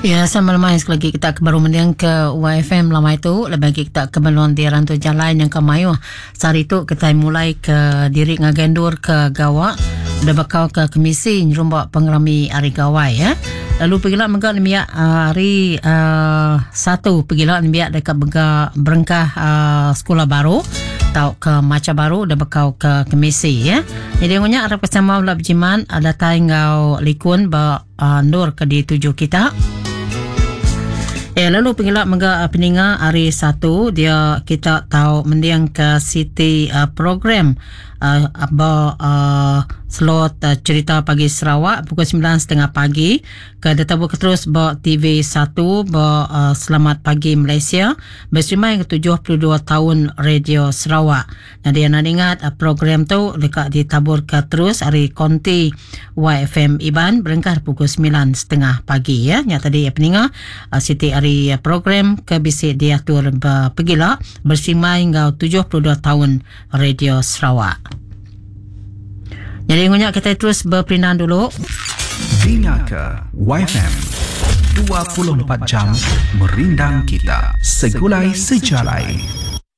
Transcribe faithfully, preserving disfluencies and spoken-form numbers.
Ya, sama lemah sekali lagi kita baru mendiang ke Y F M lama itu lebih kita kemeluan di rantau jalan yang kemayu. Saat itu kita mulai ke diri ngagendur ke Gawak, udah bakal ke Kemisi nyerumba pengerami hari Gawai ya. Lalu pergilah megak nemiak uh, hari uh, satu pergilah nemiak dekat bega berengkah uh, sekolah baru tau ke Maca Baru udah bakal ke Kemisi ya. Jadi ngunya Arab kesama ulah berjiman ada taingau likun ba uh, nur ke di tujuh kita. Ya, lalu pengelak mega peninga hari satu dia kita tahu mendiang ke City uh, program uh, aba uh, slot uh, cerita pagi Sarawak pukul sembilan tiga puluh pagi ke detabu terus ba T V satu ba uh, Selamat Pagi Malaysia bersama yang ke tujuh puluh dua tahun Radio Sarawak. Jadi yang nak ingat uh, program tu dekat ditabur ke terus hari konti Y F M Iban berengkar pukul sembilan tiga puluh pagi ya. Yang tadi ya peninga uh, City hari program ke bisik diatur pergilah bersama hingga tujuh puluh dua tahun Radio Sarawak. Jadi ngunya kita terus berperindah dulu. Dengar Y F M dua puluh empat jam merindang kita segulai sejalai.